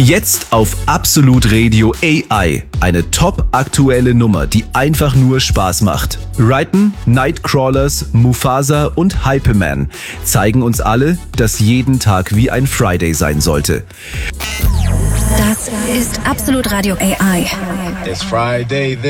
Jetzt auf Absolut Radio AI. Eine top aktuelle Nummer, die einfach nur Spaß macht. Raiden, Nightcrawlers, Mufasa und Hyperman zeigen uns alle, dass jeden Tag wie ein Friday sein sollte. Das ist Absolut Radio AI. It's Friday then.